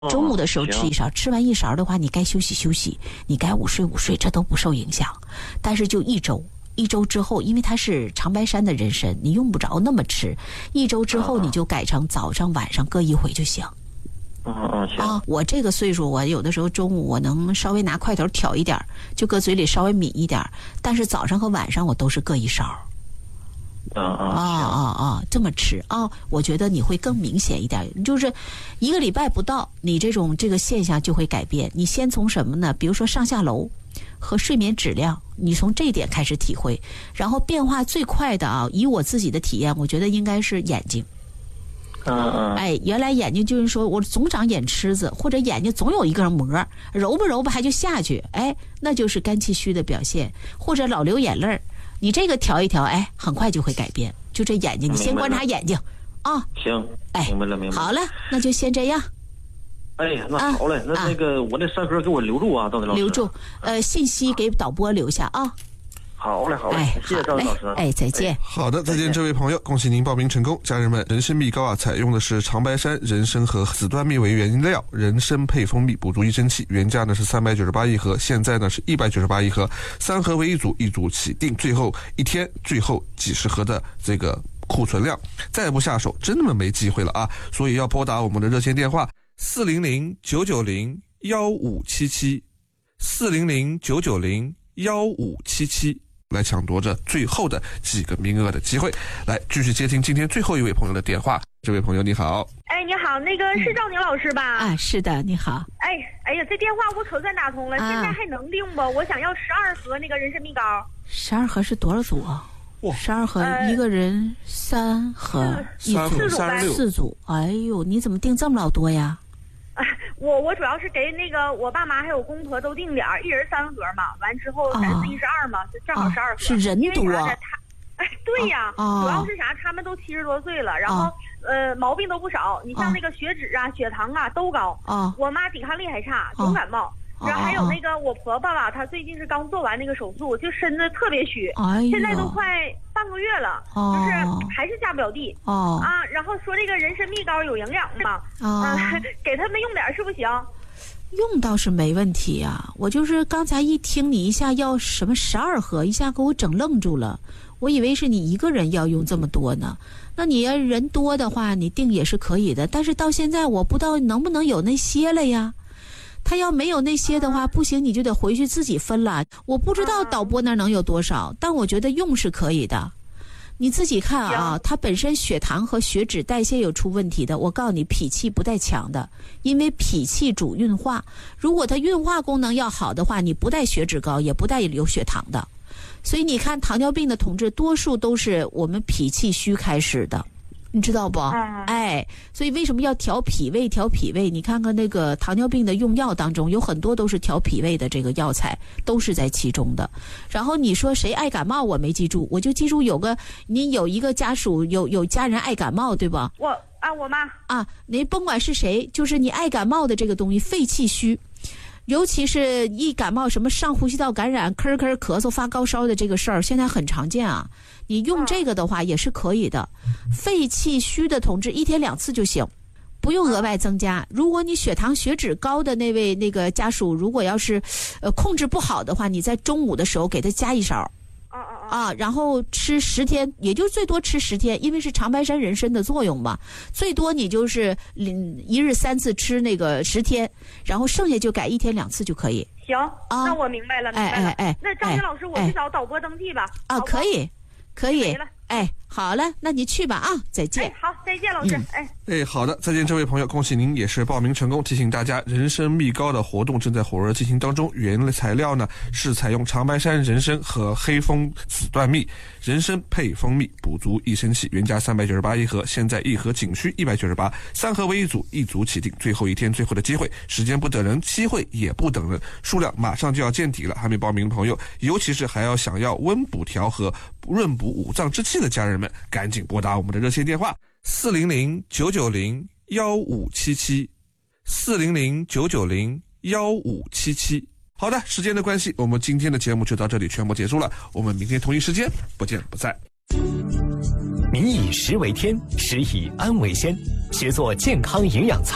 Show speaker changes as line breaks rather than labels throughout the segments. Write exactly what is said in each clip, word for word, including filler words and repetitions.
中午的时候吃一勺，吃完一勺的话，你该休息休息，你该午睡午睡，这都不受影响。但是就一周，一周之后，因为它是长白山的人参，你用不着那么吃。一周之后，你就改成早上晚上各一回就行。
嗯嗯行
啊，我这个岁数，我有的时候中午我能稍微拿筷头挑一点，就搁嘴里稍微抿一点，但是早上和晚上我都是各一勺。
嗯嗯
啊啊啊！这么吃啊，我觉得你会更明显一点。就是一个礼拜不到，你这种这个现象就会改变。你先从什么呢？比如说上下楼和睡眠质量，你从这一点开始体会。然后变化最快的啊，以我自己的体验，我觉得应该是眼睛。
嗯嗯。
哎，原来眼睛就是说我总长眼吃子，或者眼睛总有一根膜，揉吧揉吧还就下去，哎，那就是肝气虚的表现，或者老流眼泪儿。你这个调一调，哎，很快就会改变。就这眼睛，你先观察眼睛，啊。
行，
哎，
明白了，明白了。
好了，那就先这样。
哎呀，那好嘞，啊、那那个、啊、我那三盒给我留住啊，赵林老师。
留住，呃，信息给导播留下啊。
好嘞，好嘞，
哎、
谢谢赵林老师。
哎，再见。
好的，再见，这位朋友，恭喜您报名成功。家人们，人参蜜膏啊，采用的是长白山、人参和紫断蜜为原料，人参配蜂蜜，补足益生气。原价呢是三百九十八一盒，现在呢是一百九十八一盒，三盒为一组，一组起订，最后一天，最后几十盒的这个库存量，再不下手，真的没机会了啊！所以要拨打我们的热线电话四零零九九零幺五七七，四零零九九零幺五七七。来抢夺着最后的几个名额的机会，来继续接听今天最后一位朋友的电话。这位朋友你好。
哎，你好，那个是赵宁老师吧？
啊，是的，你好。
哎，哎呀，这电话我可算打通了，啊、现在还能订不？我想要十二盒那个人参蜜膏。
十二盒是多少组啊？哇，十二盒、呃、一个人三盒，一组
四组
四组。哎呦，你怎么订这么老多呀？
我我主要是给那个我爸妈还有公婆都定点，一人三盒嘛，完之后三四一十二嘛，正好十二盒。
是人多。
他，哎，对呀，
啊、
主要是啥？他们都七十多岁了，然后、啊、呃毛病都不少。你像那个血脂啊、血糖啊都高。啊，我妈抵抗力还差，总感冒。啊、然后还有那个我婆婆吧，她最近是刚做完那个手术，就身子特别虚，
哎、
现在都快半个月了，
哦、
就是还是下不了地。
哦
啊，然后说这个人参蜜膏有营养嘛，啊、呃，给他们用点是不行。
用倒是没问题啊，我就是刚才一听你一下要什么十二盒，一下给我整愣住了，我以为是你一个人要用这么多呢。那你要人多的话，你订也是可以的，但是到现在我不知道能不能有那些了呀。他要没有那些的话，不行，你就得回去自己分了。我不知道导播那能有多少，但我觉得用是可以的。你自己看啊，他本身血糖和血脂代谢有出问题的，我告诉你，脾气不带强的，因为脾气主运化。如果他运化功能要好的话，你不带血脂高，也不带有血糖的。所以你看，糖尿病的同志多数都是我们脾气虚开始的。你知道不？
嗯、
哎，所以为什么要调脾胃？调脾胃，你看看那个糖尿病的用药当中，有很多都是调脾胃的这个药材，都是在其中的。然后你说谁爱感冒，我没记住，我就记住有个你有一个家属有有家人爱感冒，对吧？
我啊，我妈
啊，你甭管是谁，就是你爱感冒的这个东西，肺气虚。尤其是一感冒，什么上呼吸道感染、咳咳咳嗽、发高烧的这个事儿，现在很常见啊。你用这个的话也是可以的。肺气虚的同志一天两次就行，不用额外增加。如果你血糖、血脂高的那位那个家属，如果要是呃控制不好的话，你在中午的时候给他加一勺。啊，然后吃十天，也就最多吃十天，因为是长白山人参的作用嘛，最多你就是一日三次吃那个十天，然后剩下就改一天两次就可以。
行，啊、那我明白了，明白了。哎哎哎，那张明老师，我去找导播登记吧。
啊，可以，可以。哎，好了，那你去吧啊，再见。
哎、好，再见，老师。嗯、哎
哎，好的，再见，这位朋友，恭喜您也是报名成功。提醒大家，人参蜜膏的活动正在火热进行当中。原材料呢是采用长白山人参和黑蜂紫断蜜，人参配蜂蜜，补足益生气。原价三百九十八一盒，现在一盒仅需一百九十八，三盒为一组，一组起订。最后一天，最后的机会，时间不等人，机会也不等人，数量马上就要见底了。还没报名的朋友，尤其是还要想要温补调和、润补五脏之气的家人们，赶紧拨打我们的热线电话四零零九九零幺五七七，四零零九九零幺五七七。好的，时间的关系，我们今天的节目就到这里全部结束了。我们明天同一时间不见不散。
民以食为天，食以安为先，学做健康营养菜，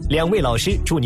两位老师祝你